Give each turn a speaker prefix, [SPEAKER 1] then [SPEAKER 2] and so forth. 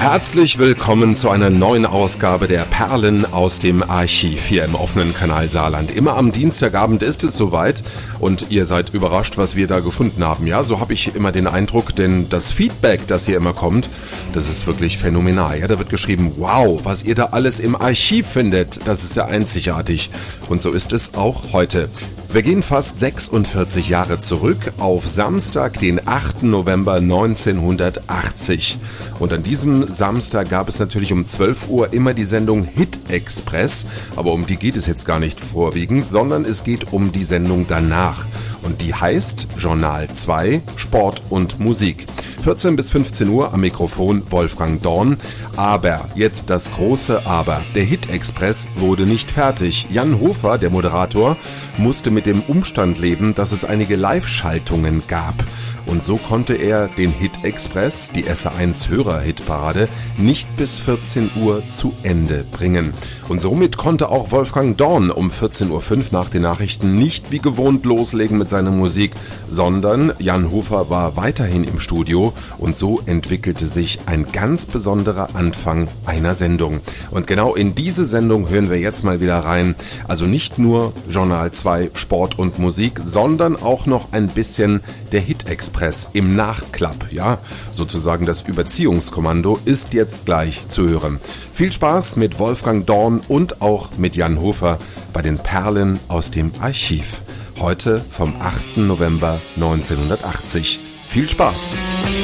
[SPEAKER 1] Herzlich willkommen zu einer neuen Ausgabe der Perlen aus dem Archiv hier im offenen Kanal Saarland. Immer am Dienstagabend ist es soweit und ihr seid überrascht, was wir da gefunden haben. Ja, so habe ich immer den Eindruck, denn das Feedback, das hier immer kommt, das ist wirklich phänomenal. Ja, da wird geschrieben, wow, was ihr da alles im Archiv findet, das ist ja einzigartig. Und so ist es auch heute. Wir gehen fast 46 Jahre zurück auf Samstag, den 8. November 1980. Und an diesem Samstag gab es natürlich um 12 Uhr immer die Sendung Hit Express. Aber um die geht es jetzt gar nicht vorwiegend, sondern es geht um die Sendung danach. Und die heißt Journal 2, Sport und Musik. 14 bis 15 Uhr am Mikrofon Wolfgang Dorn. Aber, jetzt das große Aber, der Hit Express wurde nicht fertig. Jan Hofer, der Moderator, musste mit dem Umstand leben, dass es einige Live-Schaltungen gab. Und so konnte er den Hit Express, die SR1 Hörer-Hitparade, nicht bis 14 Uhr zu Ende bringen. Und somit konnte auch Wolfgang Dorn um 14.05 Uhr nach den Nachrichten nicht wie gewohnt loslegen mit seiner Musik, sondern Jan Hofer war weiterhin im Studio und so entwickelte sich ein ganz besonderer Anfang einer Sendung. Und genau in diese Sendung hören wir jetzt mal wieder rein. Also nicht nur Journal 2, Sport und Musik, sondern auch noch ein bisschen der Hit Express im Nachklapp. Ja, sozusagen das Überziehungskommando ist jetzt gleich zu hören. Viel Spaß mit Wolfgang Dorn und auch mit Jan Hofer bei den Perlen aus dem Archiv. Heute vom 8. November 1980. Viel Spaß!